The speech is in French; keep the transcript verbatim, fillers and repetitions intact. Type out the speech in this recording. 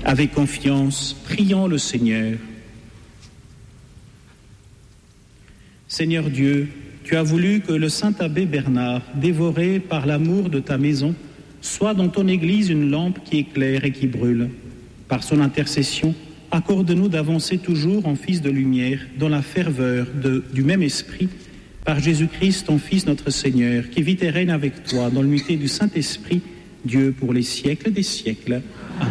Avec confiance, prions le Seigneur. Seigneur Dieu, tu as voulu que le saint abbé Bernard, dévoré par l'amour de ta maison, soit dans ton Église une lampe qui éclaire et qui brûle. Par son intercession, accorde-nous d'avancer toujours en fils de lumière, dans la ferveur de, du même esprit, par Jésus-Christ, ton Fils notre Seigneur, qui vit et règne avec toi dans l'unité du Saint-Esprit, Dieu pour les siècles des siècles. Amen.